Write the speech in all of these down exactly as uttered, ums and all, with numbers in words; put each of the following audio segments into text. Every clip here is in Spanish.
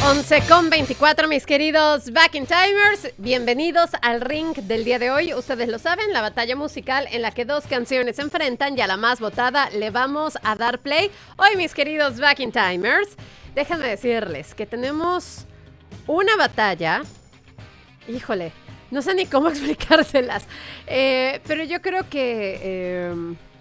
once con veinticuatro, mis queridos Back in Timers, bienvenidos al ring del día de hoy. Ustedes lo saben, la batalla musical en la que dos canciones se enfrentan y a la más votada le vamos a dar play. Hoy, mis queridos Back in Timers, déjenme decirles que tenemos una batalla, híjole, no sé ni cómo explicárselas, eh, pero yo creo que eh,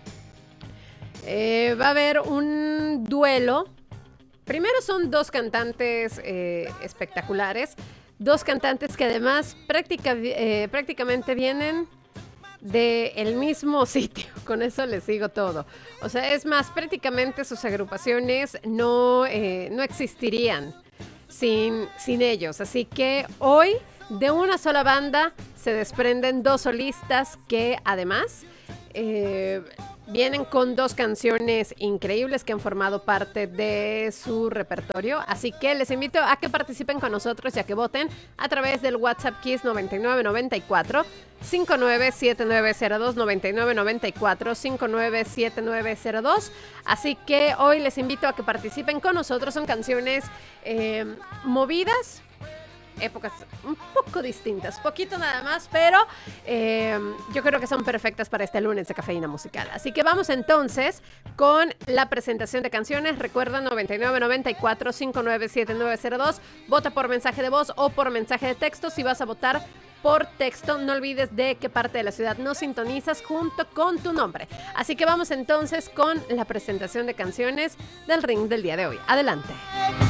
eh, va a haber un duelo. Primero son dos cantantes eh, espectaculares, dos cantantes que además práctica, eh, prácticamente vienen del mismo sitio, con eso les digo todo. O sea, es más, prácticamente sus agrupaciones no, eh, no existirían sin, sin ellos. Así que hoy de una sola banda se desprenden dos solistas que además eh, vienen con dos canciones increíbles que han formado parte de su repertorio. Así que les invito a que participen con nosotros y a que voten a través del WhatsApp Kiss noventa y nueve noventa y cuatro, cincuenta y nueve setenta y nueve cero dos, noventa y nueve noventa y cuatro, cincuenta y nueve setenta y nueve cero dos. Así que hoy les invito a que participen con nosotros. Son canciones eh, movidas, épocas un poco distintas, poquito nada más, pero eh, yo creo que son perfectas para este lunes de Cafeína Musical. Así que vamos entonces con la presentación de canciones. Recuerda, noventa y nueve noventa y cuatro, cincuenta y nueve setenta y nueve cero dos. Vota por mensaje de voz o por mensaje de texto. Si vas a votar por texto, no olvides de qué parte de la ciudad nos sintonizas junto con tu nombre. Así que vamos entonces con la presentación de canciones del ring del día de hoy. Adelante.